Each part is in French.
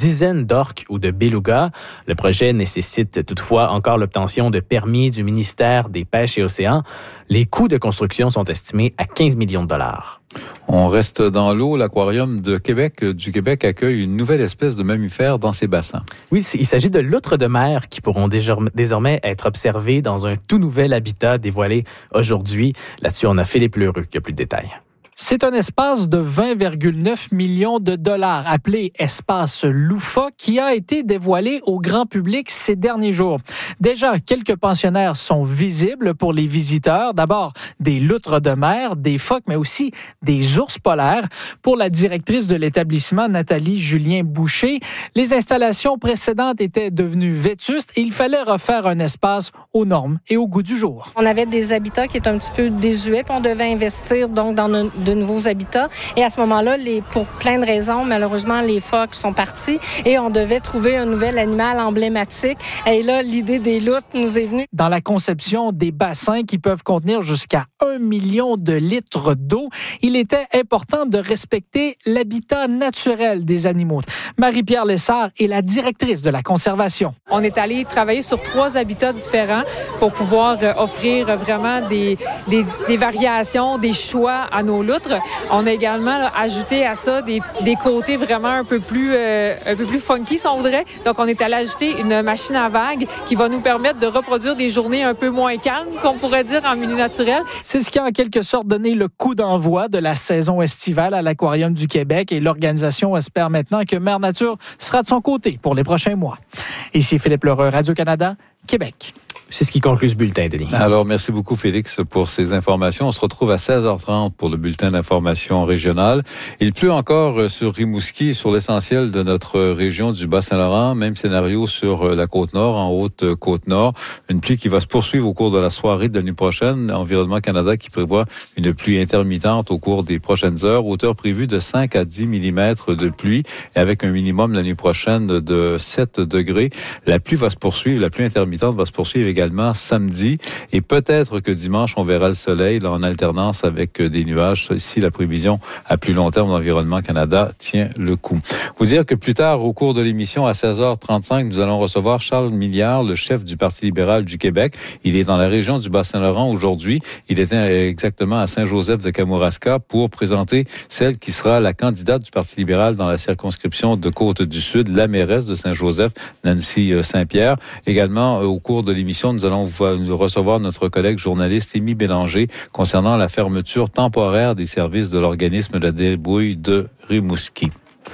dizaine d'orques ou de belugas. Le projet nécessite toutefois encore l'obtention de permis du ministère des Pêches et Océans. Les coûts de construction sont estimés à 15 millions de dollars. On reste dans l'eau. L'Aquarium du Québec accueille une nouvelle espèce de mammifère dans ses bassins. Oui, il s'agit de loutres de mer qui pourront désormais être observées dans un tout nouvel habitat dévoilé aujourd'hui. Là-dessus, on a Philippe Lheureux qui a plus de détails. C'est un espace de 20,9 millions de dollars, appelé Espace Loufa, qui a été dévoilé au grand public ces derniers jours. Déjà, quelques pensionnaires sont visibles pour les visiteurs. D'abord, des loutres de mer, des phoques, mais aussi des ours polaires. Pour la directrice de l'établissement, Nathalie Julien-Boucher, les installations précédentes étaient devenues vétustes et il fallait refaire un espace aux normes et au goût du jour. On avait des habitats qui étaient un petit peu désuets, puis on devait investir donc dans de nouveaux habitats. Et à ce moment-là, pour plein de raisons, malheureusement, les phoques sont partis et on devait trouver un nouvel animal emblématique. Et là, l'idée des loutres nous est venue. Dans la conception des bassins qui peuvent contenir jusqu'à 1 million de litres d'eau, il était important de respecter l'habitat naturel des animaux. Marie-Pierre Lessard est la directrice de la conservation. On est allé travailler sur 3 habitats différents pour pouvoir offrir vraiment des variations, des choix à nos loutres. On a également ajouté à ça des côtés vraiment un peu plus funky, si on voudrait. Donc, on est allé ajouter une machine à vagues qui va nous permettre de reproduire des journées un peu moins calmes, qu'on pourrait dire en milieu naturel. C'est ce qui a en quelque sorte donné le coup d'envoi de la saison estivale à l'Aquarium du Québec et l'organisation espère maintenant que Mère Nature sera de son côté pour les prochains mois. Ici Philippe Lheureux, Radio-Canada, Québec. C'est ce qui conclut ce bulletin, Denis. Alors, merci beaucoup, Félix, pour ces informations. On se retrouve à 16h30 pour le bulletin d'information régionale. Il pleut encore sur Rimouski et sur l'essentiel de notre région du Bas-Saint-Laurent. Même scénario sur la Côte-Nord, en Haute-Côte-Nord. Une pluie qui va se poursuivre au cours de la soirée de la nuit prochaine. Environnement Canada qui prévoit une pluie intermittente au cours des prochaines heures. Hauteur prévue de 5 à 10 mm de pluie et avec un minimum la nuit prochaine de 7 degrés. La pluie va se poursuivre, la pluie intermittente va se poursuivre également samedi et peut-être que dimanche, on verra le soleil là, en alternance avec des nuages si la prévision à plus long terme d'Environnement Canada tient le coup. Vous dire que plus tard, au cours de l'émission, à 16h35, nous allons recevoir Charles Milliard, le chef du Parti libéral du Québec. Il est dans la région du Bas-Saint-Laurent aujourd'hui. Il était exactement à Saint-Joseph de Kamouraska pour présenter celle qui sera la candidate du Parti libéral dans la circonscription de Côte-du-Sud, la mairesse de Saint-Joseph, Nancy Saint-Pierre. Également, au cours de l'émission, nous allons recevoir notre collègue journaliste Émy Bélanger concernant la fermeture temporaire des services de l'organisme de la débrouille de Rimouski.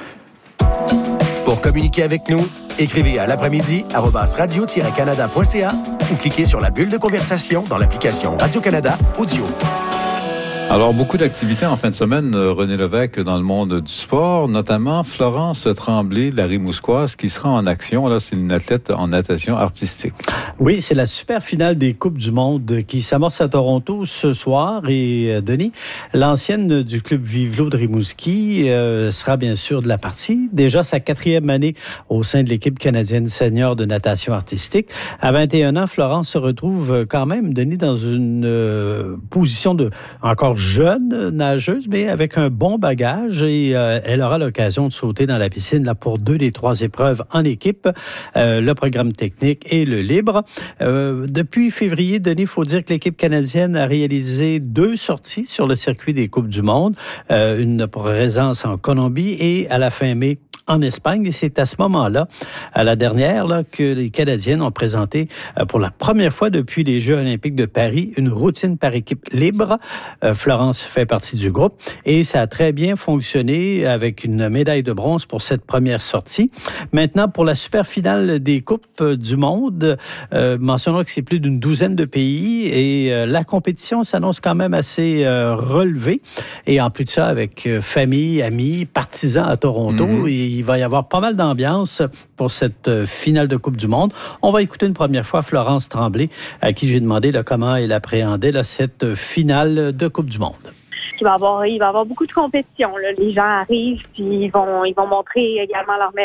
Pour communiquer avec nous, écrivez à l'après-midi @radio-canada.ca ou cliquez sur la bulle de conversation dans l'application Radio-Canada Audio. Alors, beaucoup d'activités en fin de semaine, René Lévesque, dans le monde du sport, notamment Florence Tremblay, la Rimouskoise, qui sera en action. Là, c'est une athlète en natation artistique. Oui, c'est la super finale des Coupes du monde qui s'amorce à Toronto ce soir. Et Denis, l'ancienne du club Vive-L'eau de Rimouski sera bien sûr de la partie. Déjà sa 4e année au sein de l'équipe canadienne senior de natation artistique. À 21 ans, Florence se retrouve quand même, Denis, dans une position de encore jeune nageuse, mais avec un bon bagage et elle aura l'occasion de sauter dans la piscine là, pour 2 des 3 épreuves en équipe, le programme technique et le libre. Depuis février, Denis, il faut dire que l'équipe canadienne a réalisé 2 sorties sur le circuit des Coupes du monde, une présence en Colombie et à la fin mai en Espagne. Et c'est à ce moment-là, à la dernière, là, que les Canadiennes ont présenté pour la première fois depuis les Jeux olympiques de Paris une routine par équipe libre. Florence fait partie du groupe et ça a très bien fonctionné avec une médaille de bronze pour cette première sortie. Maintenant, pour la super finale des Coupes du monde, mentionnons que c'est plus d'une douzaine de pays et la compétition s'annonce quand même assez relevée. Et en plus de ça, avec famille, amis, partisans à Toronto, il va y avoir pas mal d'ambiance pour cette finale de Coupe du monde. On va écouter une première fois Florence Tremblay, à qui j'ai demandé là, comment elle appréhendait là, cette finale de Coupe du monde. Il va y avoir beaucoup de compétition. Là. Les gens arrivent puis ils vont montrer également leur meilleur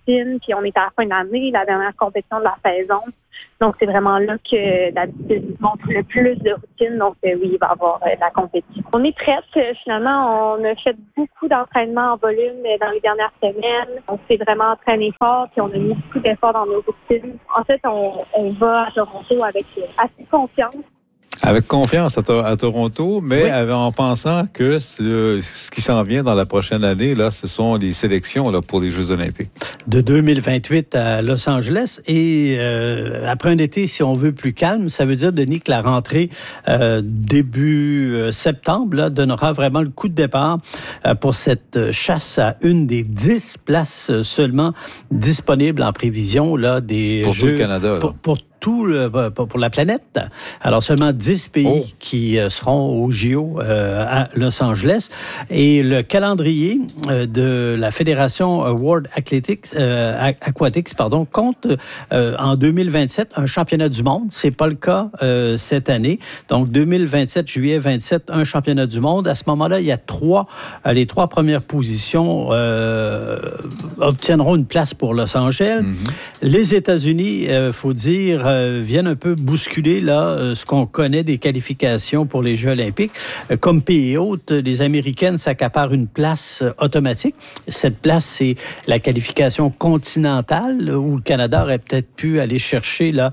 routine, puis on est à la fin de l'année, la dernière compétition de la saison. Donc, c'est vraiment là que d'habitude montre le plus de routine. Donc, oui, il va y avoir la compétition. On est prête. Finalement, on a fait beaucoup d'entraînement en volume dans les dernières semaines. On s'est vraiment entraîné fort, puis on a mis beaucoup d'efforts dans nos routines. En fait, on va à Toronto avec assez de confiance. Avec confiance à Toronto, mais en pensant que ce qui s'en vient dans la prochaine année, là, ce sont les sélections là, pour les Jeux olympiques. De 2028 à Los Angeles. Et après un été, si on veut, plus calme, ça veut dire, Denis, que la rentrée début septembre là, donnera vraiment le coup de départ pour cette chasse à une des 10 places seulement disponibles en prévision là, des pour Jeux. Pour tout le Canada. Pour la planète. Alors, seulement 10 pays qui seront au JO à Los Angeles. Et le calendrier de la Fédération World Aquatics compte en 2027 un championnat du monde. C'est pas le cas cette année. Donc, 2027, juillet 27, un championnat du monde. À ce moment-là, il y a les trois premières positions obtiendront une place pour Los Angeles. Mm-hmm. Les États-Unis, faut dire, viennent un peu bousculer là ce qu'on connaît des qualifications pour les Jeux olympiques. Comme pays hôte, les Américaines s'accaparent une place automatique. Cette place, c'est la qualification continentale où le Canada aurait peut-être pu aller chercher là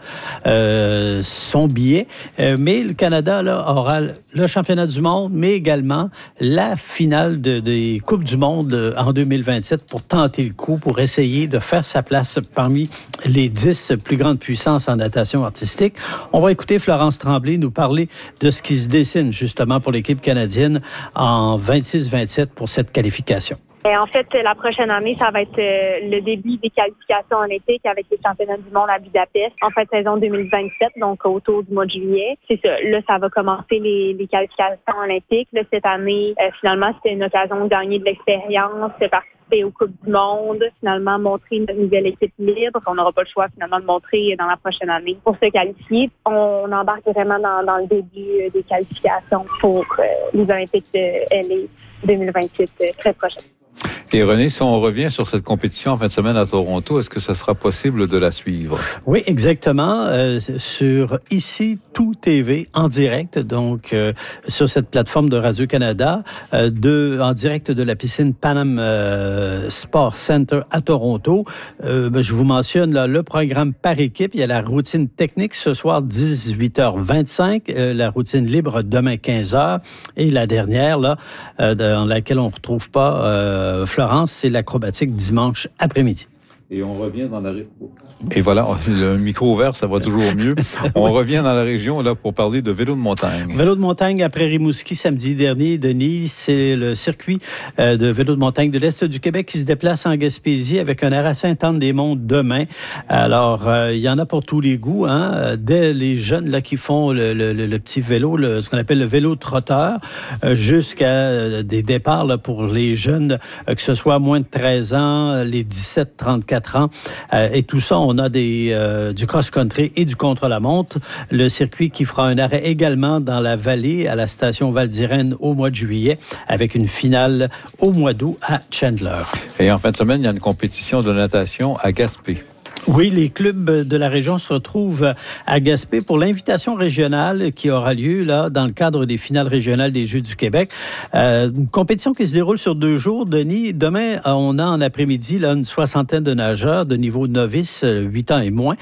son billet. Mais le Canada là aura le championnat du monde, mais également la finale des Coupes du monde en 2027 pour tenter le coup, pour essayer de faire sa place parmi les 10 plus grandes puissances en natation artistique. On va écouter Florence Tremblay nous parler de ce qui se dessine justement pour l'équipe canadienne en 26-27 pour cette qualification. En fait, la prochaine année, ça va être le début des qualifications olympiques avec les championnats du monde à Budapest en fin de saison 2027, donc autour du mois de juillet. C'est ça. Là, ça va commencer les qualifications olympiques. Là, cette année, finalement, c'était une occasion de gagner de l'expérience, de participer aux Coupes du monde, finalement montrer une nouvelle équipe libre. On n'aura pas le choix finalement de montrer dans la prochaine année pour se qualifier. On embarque vraiment dans le début des qualifications pour les Olympiques de LA 2028 très prochain. Et René, si on revient sur cette compétition en fin de semaine à Toronto, est-ce que ce sera possible de la suivre? Oui, exactement. Sur ici Tout TV en direct, donc sur cette plateforme de Radio-Canada, en direct de la piscine Pan Am Sport Center à Toronto. Je vous mentionne là, le programme par équipe. Il y a la routine technique ce soir 18h25, la routine libre demain 15h et la dernière là dans laquelle on ne retrouve pas Florence, c'est l'acrobatique dimanche après-midi. Et on revient dans la... Et voilà, le micro ouvert, ça va toujours mieux. On revient dans la région là pour parler de vélo de montagne. Vélo de montagne après Rimouski samedi dernier, Denis, c'est le circuit de vélo de montagne de l'Est du Québec qui se déplace en Gaspésie avec un arrêt à Sainte-Anne-des-Monts demain. Alors, il y en a pour tous les goûts, hein. Dès les jeunes là qui font le petit vélo, ce qu'on appelle le vélo trotteur, jusqu'à des départs là, pour les jeunes, que ce soit moins de 13 ans, les 17-34 ans, et tout ça, on a du cross-country et du contre-la-montre. Le circuit qui fera un arrêt également dans la vallée, à la station Val-d'Irène au mois de juillet, avec une finale au mois d'août à Chandler. Et en fin de semaine, il y a une compétition de natation à Gaspé. Oui, les clubs de la région se retrouvent à Gaspé pour l'invitation régionale qui aura lieu là dans le cadre des finales régionales des Jeux du Québec. Une compétition qui se déroule sur 2 jours. Denis, demain, on a en après-midi là, une soixantaine de nageurs de niveau novice, 8 ans et moins,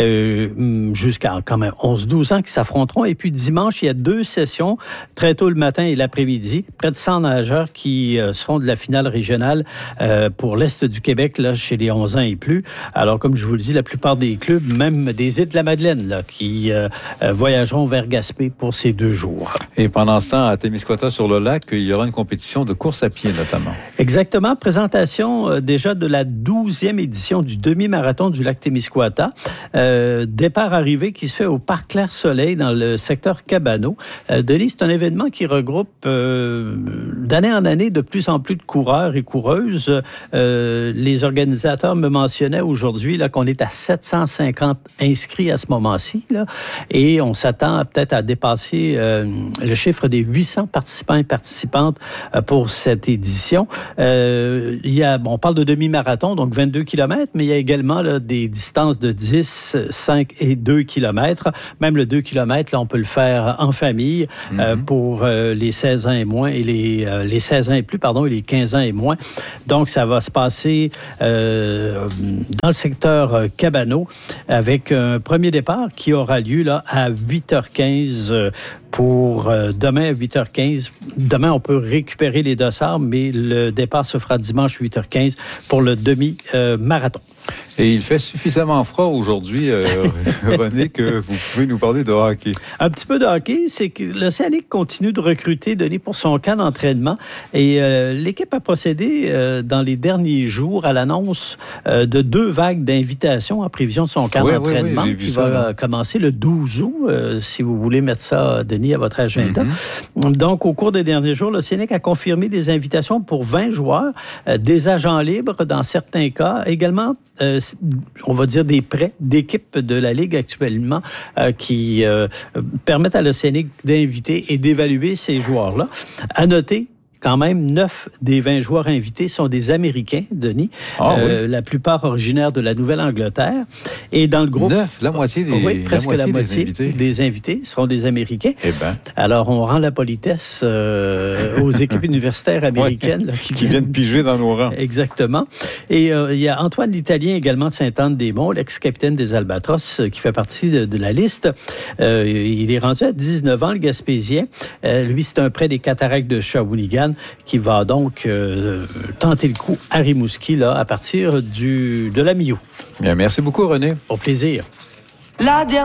jusqu'à quand même 11-12 ans qui s'affronteront. Et puis dimanche, il y a 2 sessions, très tôt le matin et l'après-midi. Près de 100 nageurs qui seront de la finale régionale pour l'Est du Québec, là, chez les 11 ans et plus. Alors, comme je vous le dis, la plupart des clubs, même des Îles-de-la-Madeleine, là, qui voyageront vers Gaspé pour ces 2 jours. Et pendant ce temps, à Témiscouata-sur-le-Lac, il y aura une compétition de course à pied, notamment. Exactement. Présentation déjà de la 12e édition du demi-marathon du lac Témiscouata. Départ-arrivée qui se fait au Parc Clair-Soleil dans le secteur Cabano. Denis, c'est un événement qui regroupe d'année en année de plus en plus de coureurs et coureuses. Les organisateurs me mentionnaient aujourd'hui là, qu'on qu'on est à 750 inscrits à ce moment-ci, là, et on s'attend peut-être à dépasser le chiffre des 800 participants et participantes pour cette édition. On parle de demi-marathon, donc 22 km, mais il y a également là, des distances de 10, 5 et 2 km. Même le 2 km, là, on peut le faire en famille pour les 16 ans et moins, et les 16 ans et plus, pardon, et les 15 ans et moins. Donc, ça va se passer dans le secteur Cabano avec un premier départ qui aura lieu là, à 8h15 pour demain à 8h15. Demain, on peut récupérer les dossards, mais le départ se fera dimanche 8h15 pour le demi-marathon. Et il fait suffisamment froid aujourd'hui, René, que vous pouvez nous parler de hockey. Un petit peu de hockey, c'est que l'Océanique continue de recruter, Denis, pour son camp d'entraînement. Et l'équipe a procédé dans les derniers jours à l'annonce de 2 vagues d'invitations en prévision de son camp d'entraînement qui va commencer le 12 août, si vous voulez mettre ça, Denis, à votre agenda. Donc, au cours des derniers jours, l'Océanique a confirmé des invitations pour 20 joueurs, des agents libres dans certains cas, également on va dire des prêts d'équipes de la Ligue actuellement qui permettent à l'Océanique d'inviter et d'évaluer ces joueurs-là. À noter, quand même, 9 des 20 joueurs invités sont des Américains, Denis. La plupart originaires de la Nouvelle-Angleterre. Et dans le groupe... 9, la moitié des oui, presque la moitié des invités seront des Américains. Eh ben. Alors, on rend la politesse aux équipes universitaires américaines. Là, qui viennent piger dans nos rangs. Exactement. Et il y a Antoine l'Italien également de Sainte-Anne-des-Monts, l'ex-capitaine des Albatros, qui fait partie de la liste. Il est rendu à 19 ans, le Gaspésien. Lui, c'est un prêt des Cataractes de Shawinigan qui va donc tenter le coup à Rimouski là, à partir de la mi-août. Bien, merci beaucoup, René. Au plaisir.